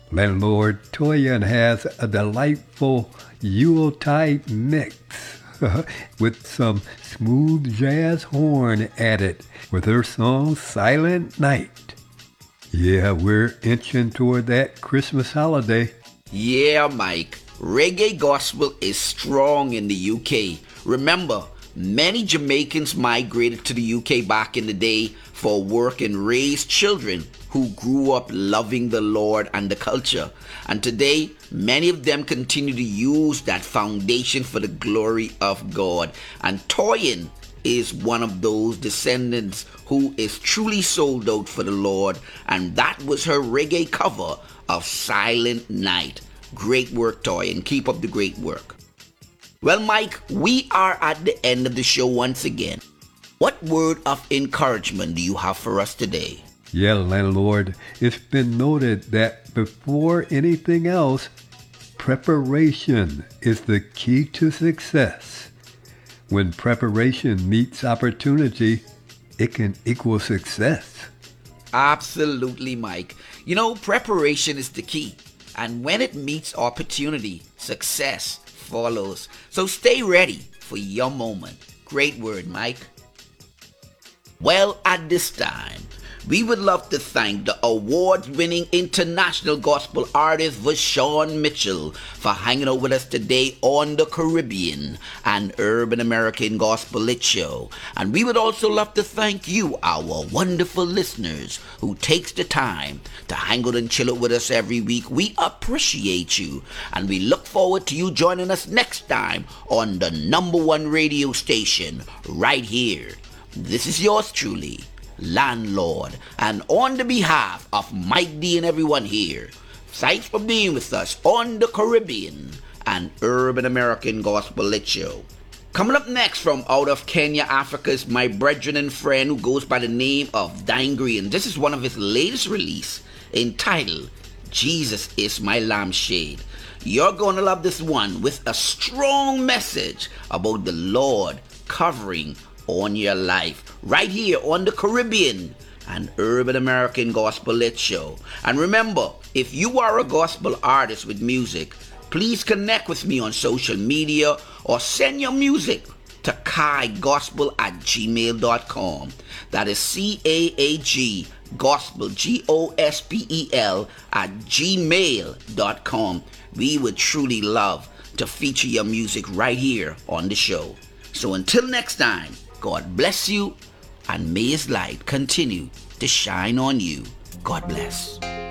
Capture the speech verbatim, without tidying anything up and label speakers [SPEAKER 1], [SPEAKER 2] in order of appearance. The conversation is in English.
[SPEAKER 1] Landlord Toyin has a delightful Yuletide mix with some smooth jazz horn added with her song Silent Night. Yeah, we're inching toward that Christmas holiday.
[SPEAKER 2] Yeah, Mike. Reggae gospel is strong in the U K. Remember, many Jamaicans migrated to the U K back in the day for work and raised children who grew up loving the Lord and the culture. And today, many of them continue to use that foundation for the glory of God. And Toyin is one of those descendants who is truly sold out for the Lord. And that was her reggae cover of Silent Night. Great work, Toyin. Keep up the great work. Well, Mike, we are at the end of the show once again. What word of encouragement do you have for us today?
[SPEAKER 1] Yeah, landlord, it's been noted that before anything else, preparation is the key to success. When preparation meets opportunity, it can equal success.
[SPEAKER 2] Absolutely, Mike. You know, preparation is the key. And when it meets opportunity, success follows. So stay ready for your moment. Great word, Mike. Well, at this time, we would love to thank the award-winning international gospel artist Vashawn Mitchell for hanging out with us today on the Caribbean and Urban American Gospel Lit Show. And we would also love to thank you, our wonderful listeners, who takes the time to hang out and chill out with us every week. We appreciate you, and we look forward to you joining us next time on the number one radio station right here. This is yours truly, Landlord, and on the behalf of Mike D and everyone here, thanks for being with us on the Caribbean and Urban American Gospel Lit Show. Coming up next from out of Kenya, Africa, is my brethren and friend who goes by the name of Dine Green. This is one of his latest release entitled Jesus is My Lampshade. You're going to love this one with a strong message about the Lord covering on your life right here on the Caribbean and Urban American Gospel Lit Show. And remember, if you are a gospel artist with music, please connect with me on social media or send your music to kaigospel at gmail dot com. That is C A A G gospel, G O S P E L, at gmail dot com. We would truly love to feature your music right here on the show. So until next time, God bless you, and may His light continue to shine on you. God bless.